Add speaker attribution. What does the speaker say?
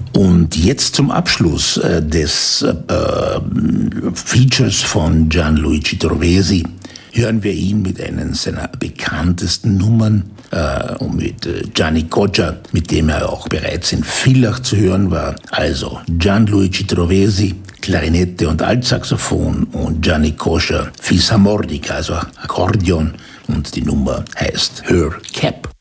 Speaker 1: Und jetzt zum Abschluss des Features von Gianluigi Trovesi hören wir ihn mit einer seiner bekanntesten Nummern, mit Gianni Coccia, mit dem er auch bereits in Villach zu hören war. Also Gianluigi Trovesi, Klarinette und Altsaxophon und Gianni Coccia, Fisarmonica, also Akkordeon, und die Nummer heißt Her Cap.